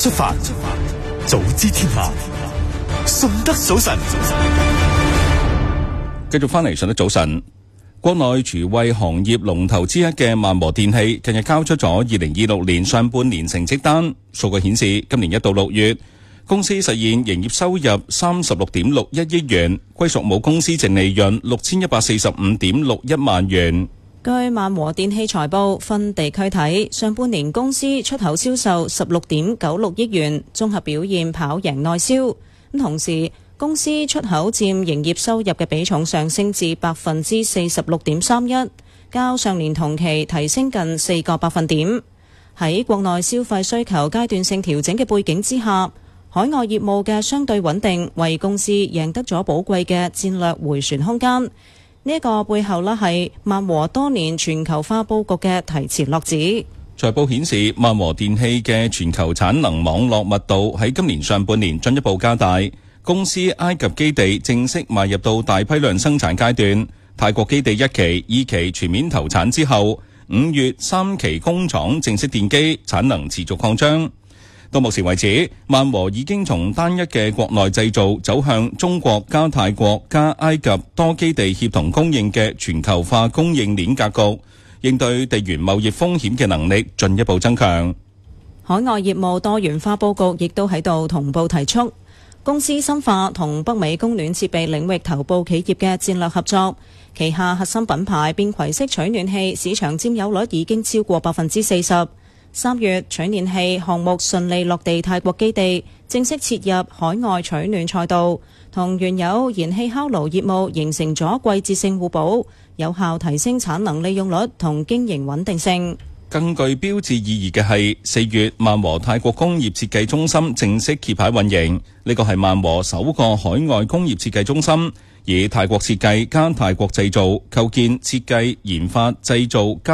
出發，早知天下，順德早晨。 繼續翻嚟順德早晨。國內廚衛行業龍頭之一嘅萬和電器近日交出咗2026年上半年成績單，數據顯示今年1到6月，公司實現營業收入36.61億元，歸屬母公司淨利潤6145.61萬元。 據萬和電器財報分地區睇，上半年公司出口銷售16.96億元，綜合表現跑贏內銷。同時，公司出口佔營業收入嘅比重上升至46.31%，較上年同期提升近4個百分點。喺國內消費需求階段性調整嘅背景之下，海外業務嘅相對穩定，為公司贏得咗寶貴嘅戰略迴旋空間。呢一個背後係萬和多年全球化佈局嘅提前落子。 財報顯示，萬和電器嘅全球產能網絡密度喺今年上半年進一步加大。公司埃及基地正式邁入到大批量生產階段，泰國基地1期、2期全面投產之後，5月3期工廠正式奠基，產能持續擴張。到目前為止，萬和已經從單一嘅國內製造走向中國加泰國加埃及多基地協同供應嘅全球化供應鏈格局，應對地緣貿易風險嘅能力進一步增強。 海外業務多元化佈局亦都喺度同步提速。公司深化同北美供暖設備領域頭部企業嘅戰略合作，旗下核心品牌便攜式取暖器市場佔有率已經超過40%。3月取暖器項目順利落地泰國基地，正式切入海外取暖賽道，同原有燃氣烤爐業務形成咗季節性互補，有效提升產能利用率同經營穩定性。 更具標誌意義嘅係4月萬和泰國工業設計中心正式揭牌運營，呢個係萬和首個海外工業設計中心，以泰國設計加泰國製造構建設計研發製造